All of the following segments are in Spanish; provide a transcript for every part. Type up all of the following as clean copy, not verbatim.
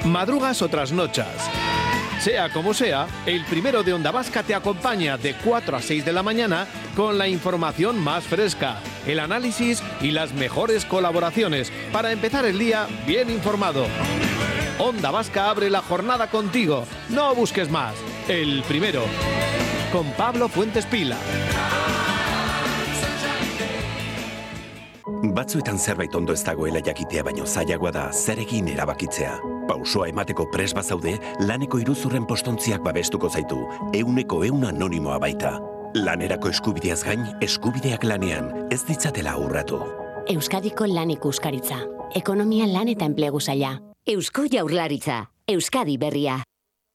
madrugas o trasnochas. Sea como sea, el primero de Onda Vasca te acompaña de 4 a 6 de la mañana con la información más fresca, el análisis y las mejores colaboraciones para empezar el día bien informado. Onda Vasca abre la jornada contigo. No busques más. El primero. Con Pablo Fuentes Pila. Batzuetan zerbait ondo ez dagoela jakitea baino zailagoa da zer egin erabakitzea. Pausoa emateko prest bazaude, laneko iruzurren postontziak babestuko zaitu, 100% anonimoa baita. Lanerako eskubideaz gain, eskubideak lanean, ez ditzatela urratu. Euskadiko Lan Ikuskaritza. Ekonomia, lan eta enplegu saila. Eusko Jaurlaritza. Euskadi berria.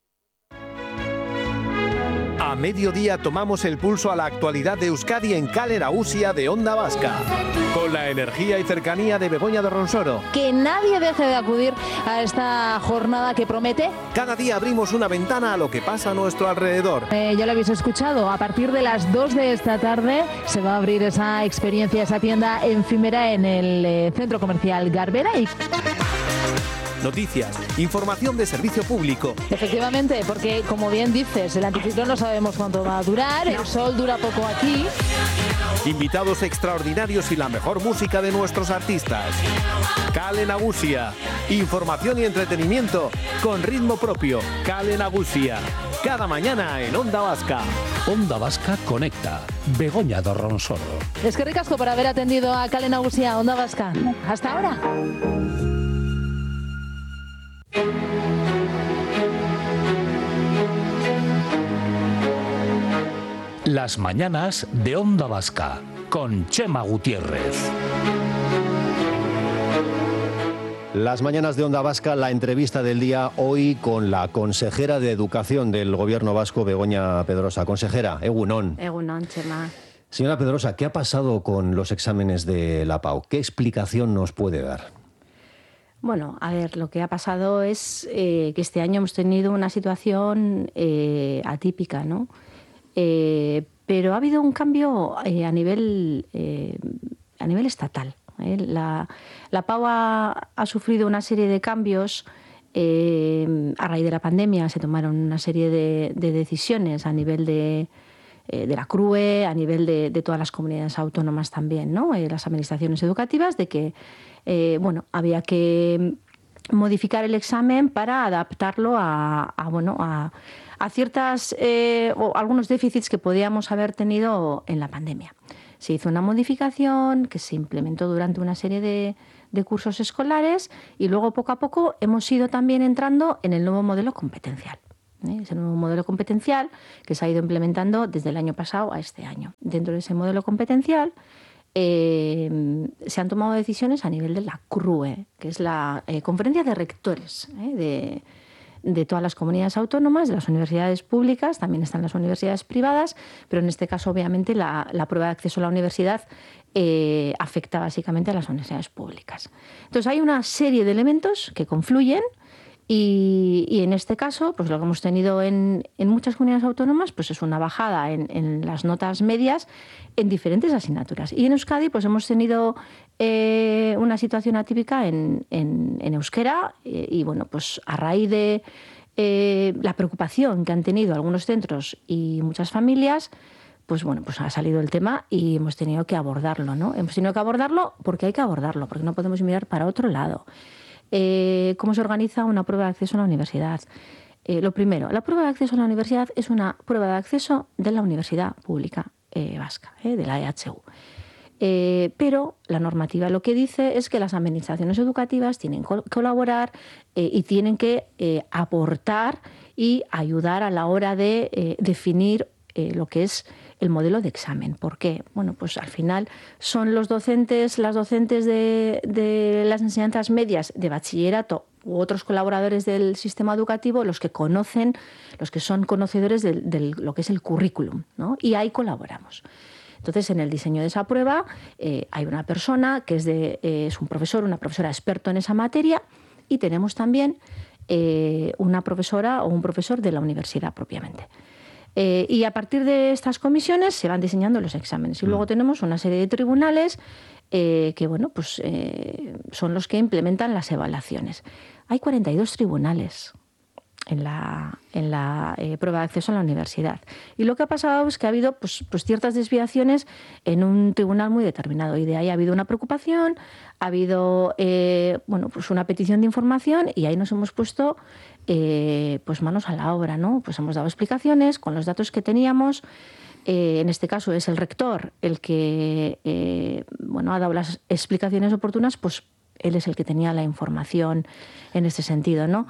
A mediodía tomamos el pulso a la actualidad de Euskadi en Kale Nagusia de Onda Vasca. Con la energía y cercanía de Begoña de Ronsoro. Que nadie deje de acudir a esta jornada que promete. Cada día abrimos una ventana a lo que pasa a nuestro alrededor. Ya lo habéis escuchado, a partir de las 2 de esta tarde se va a abrir esa experiencia, esa tienda efímera en el centro comercial Garbera. Noticias, información de servicio público. Efectivamente, porque como bien dices, el anticiclón no sabemos cuánto va a durar, el sol dura poco aquí. Invitados extraordinarios y la mejor música de nuestros artistas. Kale Nagusia, información y entretenimiento con ritmo propio. Kale Nagusia, cada mañana en Onda Vasca. Onda Vasca conecta. Begoña de Ronsoro. Es que ricasco por haber atendido a Kale Nagusia, Onda Vasca. Hasta ahora. Las mañanas de Onda Vasca con Chema Gutiérrez. Las mañanas de Onda Vasca, la entrevista del día hoy con la consejera de Educación del Gobierno vasco, Begoña Pedrosa. Consejera, egunon. Egunon, Chema. Señora Pedrosa, ¿qué ha pasado con los exámenes de la PAU? ¿Qué explicación nos puede dar? Bueno, a ver, lo que ha pasado es que este año hemos tenido una situación atípica, ¿no? Pero ha habido un cambio a nivel estatal. La PAU ha sufrido una serie de cambios. A raíz de la pandemia se tomaron una serie de decisiones a nivel de la CRUE, a nivel de todas las comunidades autónomas también, ¿no? Las administraciones educativas, de que había que modificar el examen para adaptarlo a ciertas o algunos déficits que podíamos haber tenido en la pandemia. Se hizo una modificación que se implementó durante una serie de cursos escolares y luego poco a poco hemos ido también entrando en el nuevo modelo competencial. Es el nuevo modelo competencial que se ha ido implementando desde el año pasado a este año. Dentro de ese modelo competencial se han tomado decisiones a nivel de la CRUE, que es la Conferencia de Rectores de todas las comunidades autónomas, de las universidades públicas, también están las universidades privadas, pero en este caso obviamente la prueba de acceso a la universidad afecta básicamente a las universidades públicas. Entonces hay una serie de elementos que confluyen y en este caso, pues lo que hemos tenido en muchas comunidades autónomas pues es una bajada en las notas medias en diferentes asignaturas. Y en Euskadi pues hemos tenido una situación atípica en euskera y bueno, pues a raíz de la preocupación que han tenido algunos centros y muchas familias, pues bueno, pues ha salido el tema y hemos tenido que abordarlo, ¿no? Hemos tenido que abordarlo porque hay que abordarlo, porque no podemos mirar para otro lado. ¿Cómo se organiza una prueba de acceso a la universidad? Lo primero, la prueba de acceso a la universidad es una prueba de acceso de la Universidad Pública Vasca, de la EHU. Pero la normativa lo que dice es que las administraciones educativas tienen que colaborar y tienen que aportar y ayudar a la hora de definir lo que es el modelo de examen. ¿Por qué? Bueno, pues al final son las docentes de las enseñanzas medias de bachillerato u otros colaboradores del sistema educativo los que conocen, los que son conocedores de lo que es el currículum, ¿no? Y ahí colaboramos. Entonces, en el diseño de esa prueba hay una persona que es un profesor, una profesora experto en esa materia y tenemos también una profesora o un profesor de la universidad propiamente. Y a partir de estas comisiones se van diseñando los exámenes. Y luego tenemos una serie de tribunales que bueno, pues son los que implementan las evaluaciones. Hay 42 tribunales en la prueba de acceso a la universidad. Y lo que ha pasado es que ha habido pues ciertas desviaciones en un tribunal muy determinado. Y de ahí ha habido una preocupación, ha habido pues una petición de información y ahí nos hemos puesto pues manos a la obra, ¿no? Pues hemos dado explicaciones con los datos que teníamos. En este caso es el rector el que ha dado las explicaciones oportunas, pues él es el que tenía la información en este sentido, ¿no?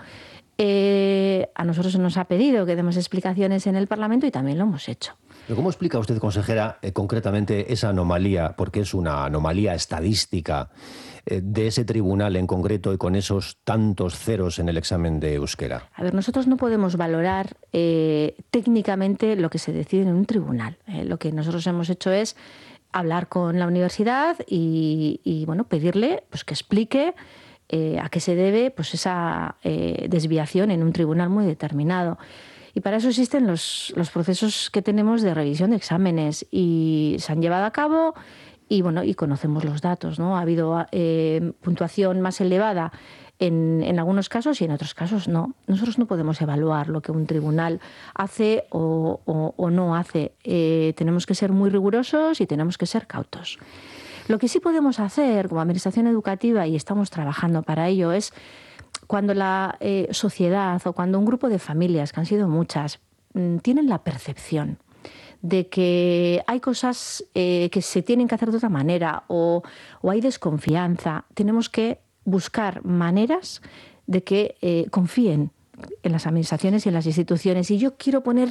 A nosotros se nos ha pedido que demos explicaciones en el Parlamento y también lo hemos hecho. ¿Pero cómo explica usted, consejera, concretamente esa anomalía, porque es una anomalía estadística, de ese tribunal en concreto y con esos tantos ceros en el examen de euskera? A ver, nosotros no podemos valorar técnicamente lo que se decide en un tribunal. Lo que nosotros hemos hecho es hablar con la universidad y pedirle pues que explique a qué se debe pues esa desviación en un tribunal muy determinado. Y para eso existen los procesos que tenemos de revisión de exámenes y se han llevado a cabo y conocemos los datos, ¿no? Ha habido puntuación más elevada en algunos casos y en otros casos no. Nosotros no podemos evaluar lo que un tribunal hace o no hace. Tenemos que ser muy rigurosos y tenemos que ser cautos. Lo que sí podemos hacer como Administración Educativa, y estamos trabajando para ello, es cuando la sociedad o cuando un grupo de familias, que han sido muchas, tienen la percepción de que hay cosas que se tienen que hacer de otra manera o hay desconfianza, tenemos que buscar maneras de que confíen en las administraciones y en las instituciones. Y yo quiero poner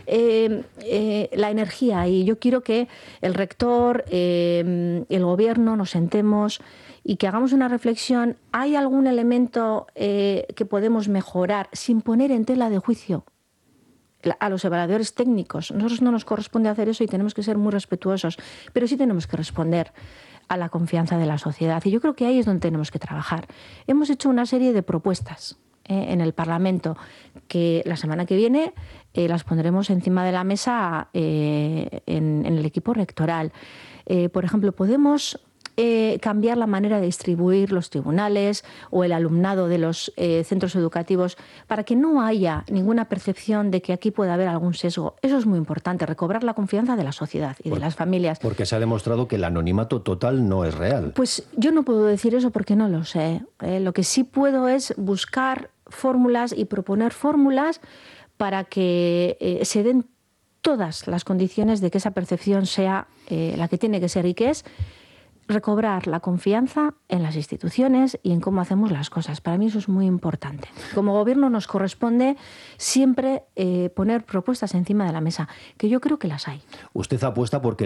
la energía ahí. Yo quiero que el rector, el gobierno, nos sentemos y que hagamos una reflexión. ¿Hay algún elemento que podemos mejorar sin poner en tela de juicio a los evaluadores técnicos? Nosotros no nos corresponde hacer eso y tenemos que ser muy respetuosos, pero sí tenemos que responder a la confianza de la sociedad. Y yo creo que ahí es donde tenemos que trabajar. Hemos hecho una serie de propuestas en el Parlamento que la semana que viene las pondremos encima de la mesa en el equipo rectoral. Por ejemplo, podemos cambiar la manera de distribuir los tribunales o el alumnado de los centros educativos para que no haya ninguna percepción de que aquí puede haber algún sesgo. Eso es muy importante, recobrar la confianza de la sociedad y de las familias. Porque se ha demostrado que el anonimato total no es real. Pues yo no puedo decir eso porque no lo sé. Lo que sí puedo es buscar fórmulas y proponer fórmulas para que se den todas las condiciones de que esa percepción sea la que tiene que ser y que es recobrar la confianza en las instituciones y en cómo hacemos las cosas. Para mí eso es muy importante. Como gobierno nos corresponde siempre poner propuestas encima de la mesa, que yo creo que las hay. Usted apuesta porque